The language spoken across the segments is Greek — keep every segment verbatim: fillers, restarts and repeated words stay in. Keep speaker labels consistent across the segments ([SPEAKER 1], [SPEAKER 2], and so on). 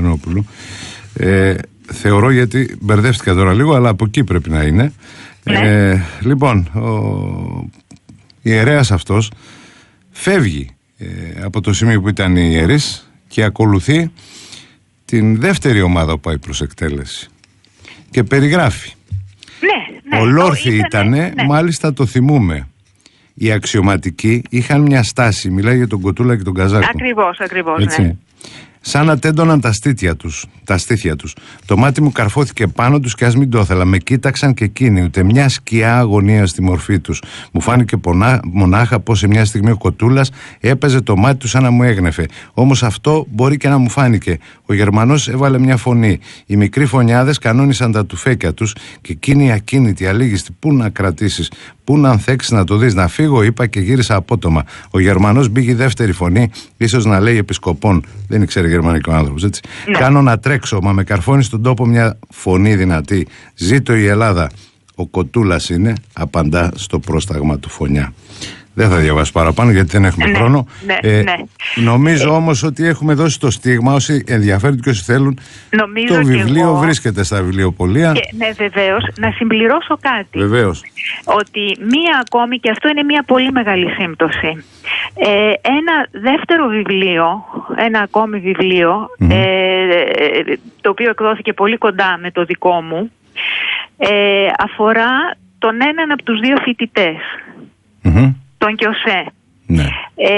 [SPEAKER 1] Κωνσταντινόπουλου. Ε, θεωρώ, γιατί μπερδεύτηκα τώρα λίγο, αλλά από εκεί πρέπει να είναι. Ναι. Ε, λοιπόν, ο ιερέας αυτός φεύγει ε, από το σημείο που ήταν η ιερής και ακολουθεί την δεύτερη ομάδα που πάει προς εκτέλεση και περιγράφει.
[SPEAKER 2] Ναι, ναι,
[SPEAKER 1] Ολόρθιοι
[SPEAKER 2] ήτανε,
[SPEAKER 1] ήτανε,
[SPEAKER 2] ναι.
[SPEAKER 1] μάλιστα το θυμούμε. Οι αξιωματικοί είχαν μια στάση, μιλάει για τον Κοτούλα και τον Καζάκο.
[SPEAKER 2] Ακριβώς, ακριβώς,
[SPEAKER 1] έτσι.
[SPEAKER 2] Ναι.
[SPEAKER 1] Σαν να τέντωναν τα στήθια τους, τα στήθια τους. Το μάτι μου καρφώθηκε πάνω τους και ας μην το ήθελα. Με κοίταξαν και εκείνοι, ούτε μια σκιά αγωνία στη μορφή τους. Μου φάνηκε πονά, μονάχα πως σε μια στιγμή ο Κοτούλας έπαιζε το μάτι του σαν να μου έγνεφε. Όμως αυτό μπορεί και να μου φάνηκε. Ο Γερμανός έβαλε μια φωνή. Οι μικροί φωνιάδες κανόνισαν τα τουφέκια τους και εκείνοι οι ακίνητοι, αλήγιστοι, πού να κρατήσεις, πού να ανθέξεις να το δεις. Να φύγω, είπα και γύρισα απότομα. Ο Γερμανός μπήκε δεύτερη φωνή, ίσως να λέει επισκοπών. Δεν ήξερε γερμανικό άνθρωπος, έτσι. Ναι. Κάνω να τρέξω, μα με καρφώνει στον τόπο μια φωνή δυνατή. Ζήτω η Ελλάδα. Ο Κοτούλας είναι, απαντά στο πρόσταγμα του φωνιά. Δεν θα διαβάσω παραπάνω γιατί δεν έχουμε
[SPEAKER 2] ναι,
[SPEAKER 1] χρόνο.
[SPEAKER 2] Ναι,
[SPEAKER 1] ε,
[SPEAKER 2] ναι.
[SPEAKER 1] Νομίζω όμως ότι έχουμε δώσει το στίγμα. Όσοι ενδιαφέρονται και όσοι θέλουν,
[SPEAKER 2] νομίζω
[SPEAKER 1] το βιβλίο
[SPEAKER 2] εγώ,
[SPEAKER 1] βρίσκεται στα βιβλιοπωλεία.
[SPEAKER 2] Και, ναι, βεβαίως. Να συμπληρώσω κάτι.
[SPEAKER 1] Βεβαίως.
[SPEAKER 2] Ότι μία ακόμη, και αυτό είναι μία πολύ μεγάλη σύμπτωση. Ε, ένα δεύτερο βιβλίο, ένα ακόμη βιβλίο, mm-hmm. ε, το οποίο εκδόθηκε πολύ κοντά με το δικό μου, ε, αφορά τον έναν από τους δύο φοιτητές. Mm-hmm. Τον Κιωσέ.
[SPEAKER 1] Ναι.
[SPEAKER 2] Ε,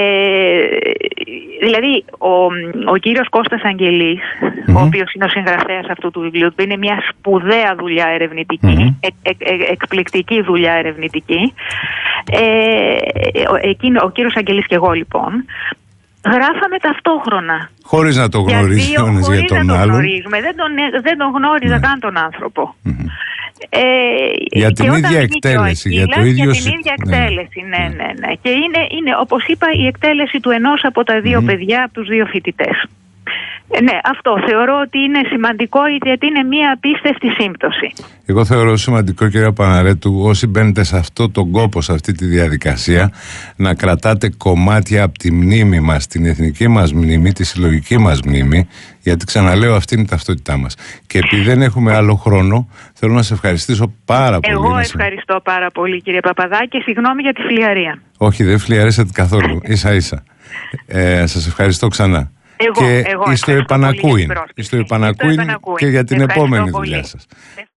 [SPEAKER 2] δηλαδή ο, ο κύριος Κώστας Αγγελής, mm-hmm. ο οποίος είναι ο συγγραφέας αυτού του βιβλίου, που είναι μια σπουδαία δουλειά ερευνητική, mm-hmm. εκ, εκ, εκ, εκπληκτική δουλειά ερευνητική, ε, εκείνο, ο κύριος Αγγελής και εγώ λοιπόν γράφαμε ταυτόχρονα.
[SPEAKER 1] Χωρίς να το γνωρίζει ο ένας για τον άλλον.
[SPEAKER 2] Δεν τον, δεν τον γνώριζα ναι. καν τον άνθρωπο.
[SPEAKER 1] Mm-hmm.
[SPEAKER 2] Ε,
[SPEAKER 1] για την ίδια εκτέλεση.
[SPEAKER 2] Για,
[SPEAKER 1] για, το ίδιο...
[SPEAKER 2] για την ίδια εκτέλεση, ναι, ναι, ναι. ναι. Και είναι, είναι, όπως είπα, η εκτέλεση του ενός από τα δύο mm-hmm. παιδιά, από τους δύο φοιτητές. Ε, ναι, αυτό θεωρώ ότι είναι σημαντικό, γιατί είναι μια απίστευτη σύμπτωση.
[SPEAKER 1] Εγώ θεωρώ σημαντικό, κυρία Παναρέτου, όσοι μπαίνετε σε αυτό τον κόπο, σε αυτή τη διαδικασία, να κρατάτε κομμάτια από τη μνήμη μας, την εθνική μας μνήμη, τη συλλογική μας μνήμη, γιατί ξαναλέω, αυτή είναι η ταυτότητά μας. Και επειδή δεν έχουμε άλλο χρόνο, θέλω να σε ευχαριστήσω πάρα πολύ.
[SPEAKER 2] Εγώ ευχαριστώ πάρα πολύ, κύριε Παπαδάκη, και συγγνώμη για τη φλιαρία.
[SPEAKER 1] Όχι, δεν φλιαρίσατε καθόλου, ίσα ίσα. Ε, σας ευχαριστώ ξανά.
[SPEAKER 2] Εγώ,
[SPEAKER 1] και
[SPEAKER 2] εγώ
[SPEAKER 1] στο επανακούειν, στο επανακούειν και για την
[SPEAKER 2] ευχαριστώ
[SPEAKER 1] επόμενη
[SPEAKER 2] πολύ.
[SPEAKER 1] δουλειά σας.